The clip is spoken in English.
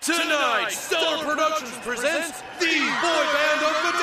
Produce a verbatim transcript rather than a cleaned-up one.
Tonight, Stellar Productions presents the boy band of the